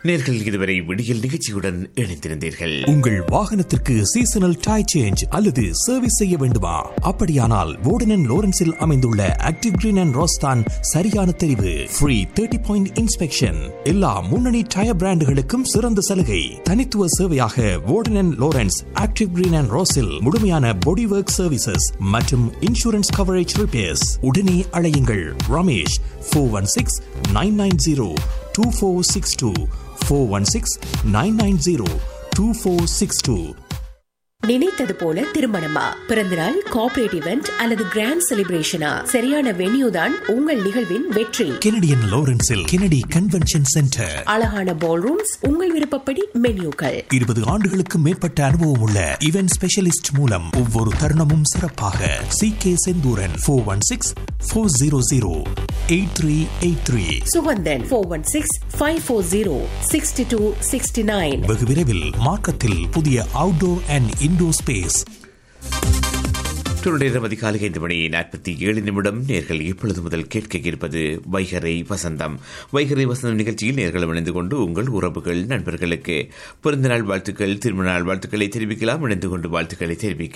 நேர்கள் இதுவரை விடியல் நிகழ்ச்சியுடன் இணைந்திருந்தீர்கள். உங்கள் வாகனத்திற்கு சீசனல் டயர் சேஞ்ச் அல்லது சர்வீஸ் செய்ய வேண்டுமா? அப்படியானால் வோர்டன் லோரன்ஸில் அமைந்துள்ள ஆக்டிவ் கிரீன் அண்ட் ரோஸ் தான் சரியான தெரிவு. ஃப்ரீ 30 பாயிண்ட் இன்ஸ்பெக்ஷன், எல்லா முன்னணி டயர் பிராண்டுகளுக்கும் சிறந்த சலுகை. தனித்துவ சேவையாக வோர்டன் லோரன்ஸ் ஆக்டிவ் கிரீன் அண்ட் ரோஸில் முழுமையான பாடி ஒர்க் சர்வீசஸ் மற்றும் இன்சூரன்ஸ் கவரேஜ் ரிப்பேர்ஸ். உடனே அழையுங்கள் ரமேஷ் 416-990-2462 416-990-2462. நினைத்தது போல திருமணமா, பிறந்தநாள், கார்ப்பரேட் இவெண்ட் அல்லது கிராண்ட் செலிப்ரேஷனா? சரியான வென்யூ தான் உங்கள் நிகழ்வின் வெற்றி. Canadian லாரன்ஸில் Kennedy convention centre. அழகான பால் ரூம்ஸ், உங்கள் விருப்பப்படி மென்யூக்கள். 20 ஆண்டுகளுக்கு மேற்பட்ட அனுபவம் உள்ள இவென்ட் ஸ்பெஷலிஸ்ட் மூலம் ஒவ்வொரு தருணமும் சிறப்பாக. CK செந்தூரன் 416-400-8383. சுகந்தன் 416-540-6269. வெகு விரைவில் மார்க்கத்தில் புதிய அவுட்டோர் அண்ட் இன்டோர் ஸ்பேஸ். அதிகாலை 5:47 நேர்கள் இப்பொழுது முதல் கேட்க இருப்பது வைகரை வசந்தம். வைகரை வசந்தம் நிகழ்ச்சியில் நேர்களும் இணைந்து கொண்டு உங்கள் உறவுகள், நண்பர்களுக்கு பிறந்தநாள் வாழ்த்துக்கள், திருமண நாள் வாழ்த்துக்களை தெரிவிக்கலாம். இணைந்து கொண்டு வாழ்த்துக்களை தெரிவிக்க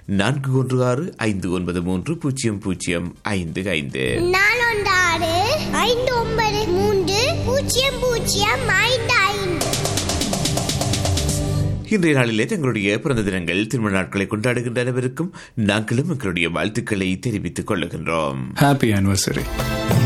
4163-0055. இன்றைய நாளிலே தங்களுடைய பிறந்த தினங்கள், திருமண நாட்களை கொண்டாடுகின்ற அனைவருக்கும் நாங்களும் எங்களுடைய வாழ்த்துக்களை தெரிவித்துக் கொள்ளுகின்றோம். Happy anniversary.